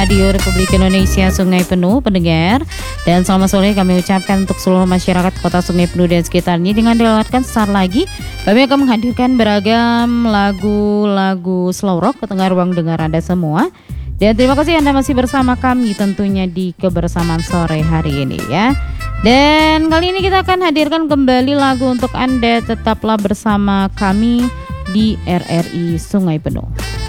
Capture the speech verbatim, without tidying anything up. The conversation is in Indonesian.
Radio Republik Indonesia Sungai Penuh pendengar. Dan selamat sore kami ucapkan untuk seluruh masyarakat Kota Sungai Penuh dan sekitarnya. Dengan dilewatkan sesaat lagi kami akan menghadirkan beragam lagu-lagu slow rock ke tengah ruang dengar Anda semua. Dan terima kasih Anda masih bersama kami tentunya di kebersamaan sore hari ini ya. Dan kali ini kita akan hadirkan kembali lagu untuk Anda. Tetaplah bersama kami di R R I Sungai Penuh.